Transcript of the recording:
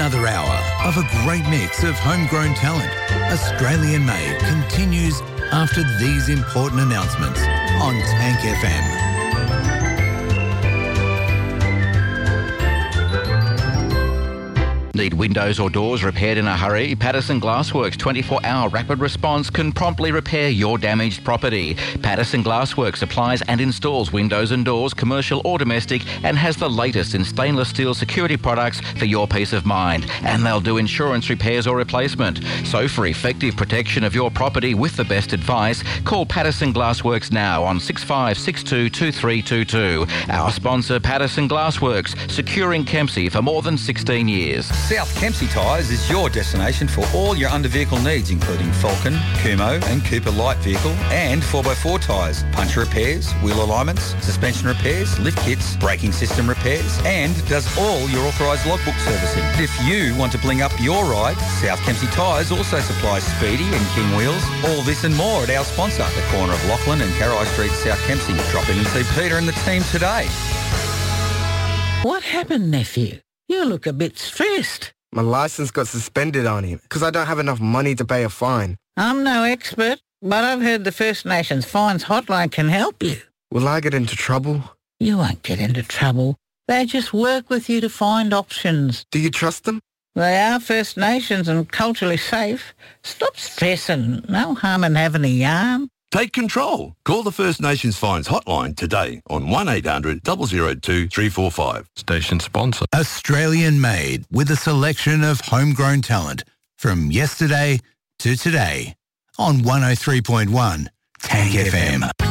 Another hour of a great mix of homegrown talent, Australian made, continues after these important announcements on Tank FM. Need windows or doors repaired in a hurry? Patterson Glassworks 24-hour rapid response can promptly repair your damaged property. Patterson Glassworks supplies and installs windows and doors, commercial or domestic, and has the latest in stainless steel security products for your peace of mind. And they'll do insurance repairs or replacement. So for effective protection of your property with the best advice, call Patterson Glassworks now on 6562 2322. Our sponsor, Patterson Glassworks, securing Kempsey for more than 16 years. South Kempsey Tyres is your destination for all your under-vehicle needs, including Falcon, Kumo and Cooper light vehicle and 4x4 tyres, puncture repairs, wheel alignments, suspension repairs, lift kits, braking system repairs, and does all your authorised logbook servicing. If you want to bling up your ride, South Kempsey Tyres also supplies Speedy and King wheels. All this and more at our sponsor, the corner of Lachlan and Carrai Street, South Kempsey. Drop in and see Peter and the team today. What happened, nephew? You look a bit stressed. My licence got suspended on him because I don't have enough money to pay a fine. I'm no expert, but I've heard the First Nations Fines Hotline can help you. Will I get into trouble? You won't get into trouble. They just work with you to find options. Do you trust them? They are First Nations and culturally safe. Stop stressing. No harm in having a yarn. Take control. Call the First Nations Fines Hotline today on 1800 002 345. Station sponsor. Australian made, with a selection of homegrown talent from yesterday to today on 103.1 Tank FM.